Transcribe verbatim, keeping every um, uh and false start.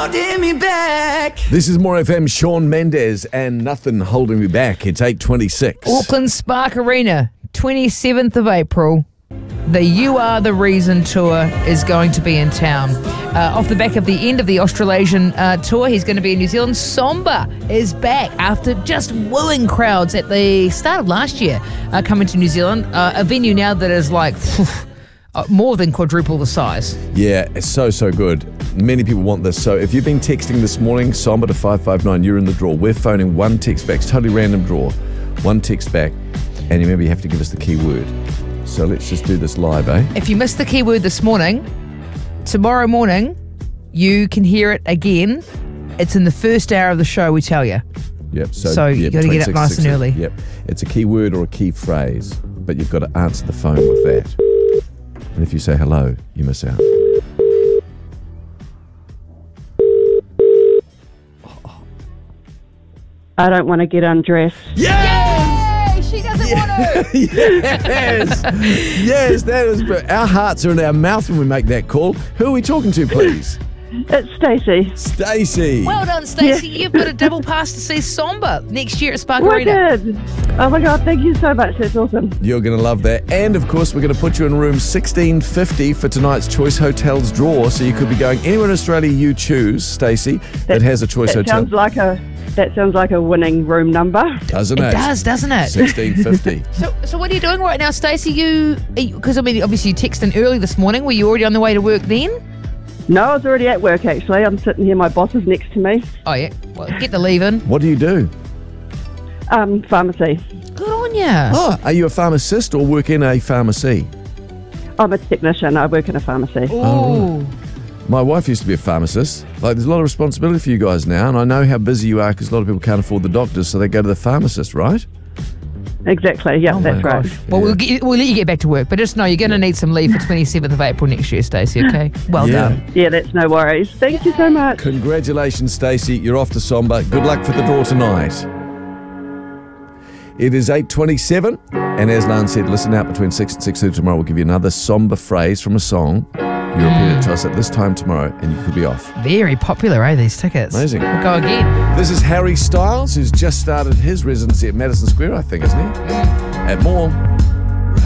holding me back. This is More F M, Shawn Mendes, and Nothing Holding Me Back. It's eight twenty-six. Auckland Spark Arena, twenty-seventh of April. The You Are The Reason tour is going to be in town. Uh, off the back of the end of the Australasian uh, tour, he's going to be in New Zealand. Somba is back after just wooing crowds at the start of last year, uh, coming to New Zealand. Uh, a venue now that is like phew, uh, more than quadruple the size. Yeah, it's so, so good. Many people want this. So if you've been texting this morning, Somba to five five nine, you're in the draw. We're phoning one text back. It's totally random draw. One text back, and you remember you have to give us the keyword. So let's just do this live, eh? If you missed the keyword this morning, tomorrow morning, you can hear it again. It's in the first hour of the show, we tell you. Yep. So, so yep, you got to get up nice and early. Yep. It's a keyword or a key phrase, but you've got to answer the phone with that. And if you say hello, you miss out. I don't want to get undressed. Yeah! She doesn't want to. Yes. Yes, that is. Our hearts are in our mouth when we make that call. Who are we talking to, please? It's Stacey. Stacey. Well done, Stacey. Yeah. You've got a double pass to see Somba next year at Spark Arena. Wicked. Oh my God, thank you so much. That's awesome. You're going to love that. And of course, we're going to put you in room sixteen fifty for tonight's Choice Hotels draw. So you could be going anywhere in Australia you choose, Stacey, that, that has a Choice that Hotel. Sounds like a That sounds like a winning room number. Doesn't it? It does, doesn't it? sixteen fifty. So, so what are you doing right now, Stacey? You, because I mean, obviously you texted in early this morning. Were you already on the way to work then? No, I was already at work actually. I'm sitting here. My boss is next to me. Oh yeah. Well, get the leave in. What do you do? Um, pharmacy. Good on ya. Oh, are you a pharmacist or work in a pharmacy? I'm a technician. I work in a pharmacy. Oh. My wife used to be a pharmacist. Like, there's a lot of responsibility for you guys now, and I know how busy you are because a lot of people can't afford the doctors, so they go to the pharmacist, right? Exactly. Yeah, Oh that's my right. gosh. Well, Yeah. we'll, get, we'll let you get back to work, but just know you're going to need some leave for twenty-seventh of April next year, Stacey, okay? Well Yeah. done. Yeah, that's no worries. Thank you so much. Congratulations, Stacey. You're off to Somba. Good luck for the draw tonight. It is eight twenty-seven, and as Lan said, listen out between six and six thirty tomorrow. We'll give you another Somba phrase from a song. You repeat it to us at this time tomorrow, and you could be off. Very popular, eh, these tickets? Amazing. We'll go again. This is Harry Styles, who's just started his residency at Madison Square, I think, isn't he? At More.